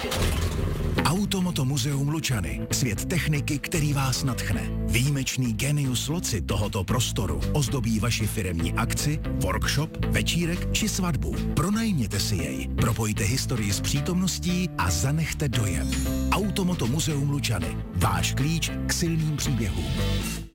Automoto muzeum Lučany. Svět techniky, který vás nadchne. Výjimečný genius loci tohoto prostoru ozdobí vaši firemní akci, workshop, večírek či svatbu. Pronajměte si jej, propojte historii s přítomností a zanechte dojem. Automoto muzeum Lučany. Váš klíč k silným příběhům.